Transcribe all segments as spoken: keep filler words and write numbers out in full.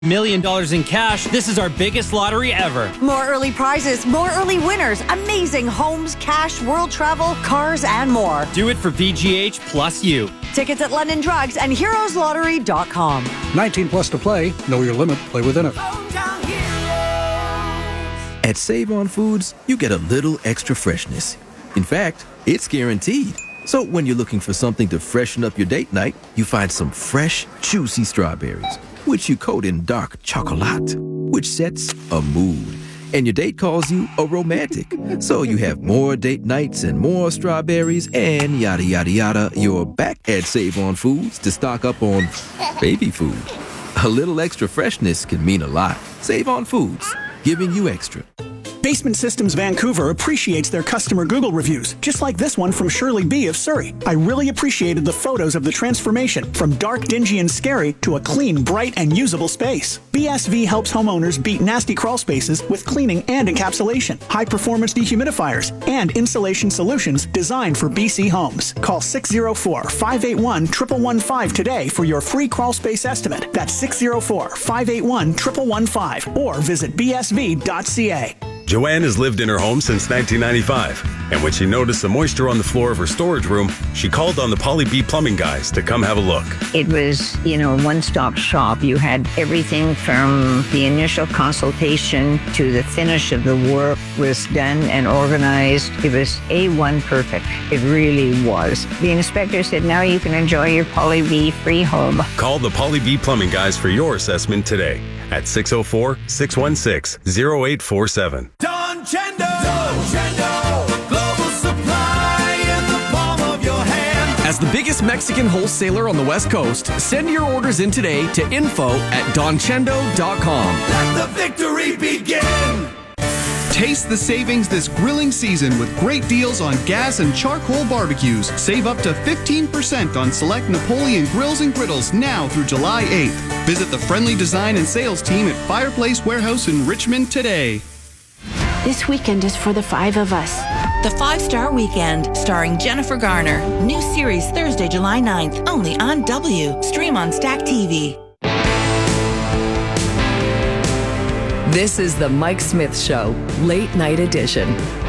Million dollars in cash. This is our biggest lottery ever. More early prizes, more early winners, amazing homes, cash, world travel, cars, and more. Do it for V G H plus you. Tickets at London Drugs and heroes lottery dot com. nineteen plus to play. Know your limit. Play within it. At Save On Foods, you get a little extra freshness. In fact, it's guaranteed. So when you're looking for something to freshen up your date night, you find some fresh, juicy strawberries, which you coat in dark chocolate, which sets a mood. And your date calls you a romantic. So you have more date nights and more strawberries and yada, yada, yada. You're back at Save On Foods to stock up on baby food. A little extra freshness can mean a lot. Save On Foods, giving you extra. Basement Systems Vancouver appreciates their customer Google reviews, just like this one from Shirley B. of Surrey. I really appreciated the photos of the transformation from dark, dingy, and scary to a clean, bright, and usable space. B S V helps homeowners beat nasty crawl spaces with cleaning and encapsulation, high-performance dehumidifiers, and insulation solutions designed for B C homes. Call six oh four, five eight one, one one one five today for your free crawl space estimate. That's six oh four, five eight one, one one one five or visit b s v dot c a. Joanne has lived in her home since nineteen ninety-five, and when she noticed the moisture on the floor of her storage room, she called on the Polly B Plumbing guys to come have a look. It was, you know, a one-stop shop. You had everything from the initial consultation to the finish of the work was done and organized. It was A one perfect. It really was. The inspector said, now you can enjoy your Polly B free home. Call the Polly B Plumbing guys for your assessment today at six oh four, six one six, oh eight four seven. Don Chendo, Don Chendo, global supply in the palm of your hand. As the biggest Mexican wholesaler on the West Coast, send your orders in today to info at don chendo dot com. Let the victory begin. Taste the savings this grilling season with great deals on gas and charcoal barbecues. Save up to fifteen percent on select Napoleon grills and griddles now through July eighth. Visit the friendly design and sales team at Fireplace Warehouse in Richmond today. This weekend is for the five of us. The Five-Star Weekend, starring Jennifer Garner. New series Thursday, July ninth, only on W. Stream on Stack T V. This is the Mike Smith Show, late night edition.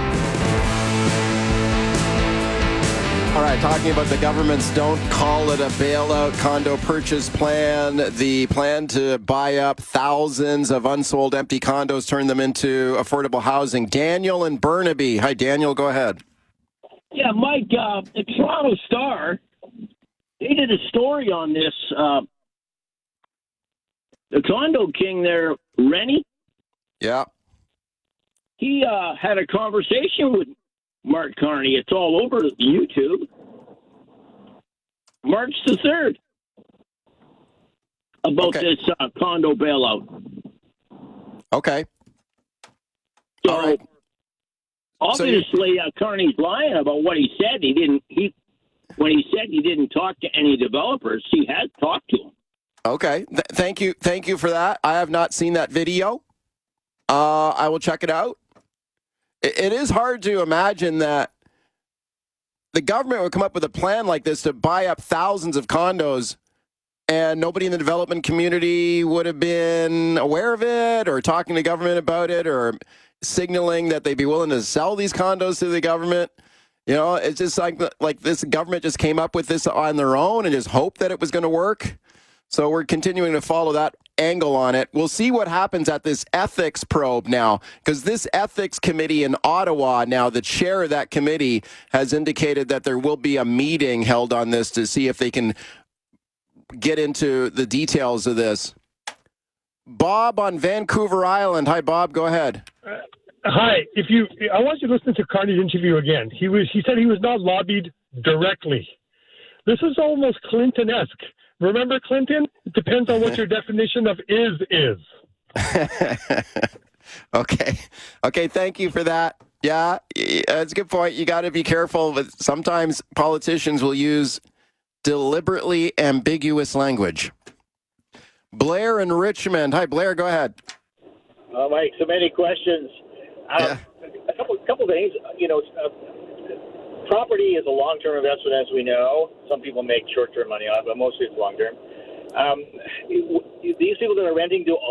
All right, talking about the government's Don't Call It a Bailout condo purchase plan, the plan to buy up thousands of unsold empty condos, turn them into affordable housing. Daniel and Burnaby. Hi, Daniel, go ahead. Yeah, Mike, uh, the Toronto Star, they did a story on this. Uh, the condo king there, Rennie. Yeah. He uh, had a conversation with Mark Carney. It's all over YouTube. March the third. About okay. this uh, condo bailout. Okay. So, all right. obviously, so uh, Carney's lying about what he said. He didn't. He when he said he didn't talk to any developers, he has talked to them. Okay. Th- thank you. Thank you for that. I have not seen that video. Uh, I will check it out. It, it is hard to imagine that the government would come up with a plan like this to buy up thousands of condos and nobody in the development community would have been aware of it or talking to government about it or signaling that they'd be willing to sell these condos to the government. You know, it's just like like this government just came up with this on their own and just hoped that it was going to work. So we're continuing to follow that angle on it. We'll see what happens at this ethics probe now, because this ethics committee in Ottawa now, the chair of that committee has indicated that there will be a meeting held on this to see if they can get into the details of this. Bob on Vancouver Island. Hi, Bob. Go ahead. Uh, hi. If you, I want you to listen to Carney's interview again. He was. He said he was not lobbied directly. This is almost Clinton-esque. Remember Clinton? It depends on what your definition of is is. okay. Okay, thank you for that. Yeah, that's a good point. You got to be careful. But sometimes politicians will use deliberately ambiguous language. Blair in Richmond. Hi, Blair. Go ahead. Uh, Mike, so many questions. Uh, yeah. A couple, couple things. You know, uh, property is a long-term investment, as we know. Some people make short-term money on it, but mostly it's long-term. Um, these people that are renting, do